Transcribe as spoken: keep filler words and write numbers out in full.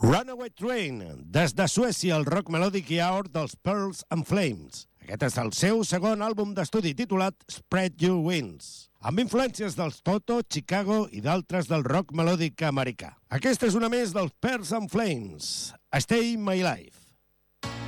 Runaway Train, des de Suècia, el rock melòdic i aort dels Pearls and Flames. Aquest és el seu segon àlbum d'estudi titulat Spread Your Wings, amb influències dels Toto, Chicago i d'altres del rock melòdic americà. Aquesta és una més dels Pearls and Flames, Stay My Life.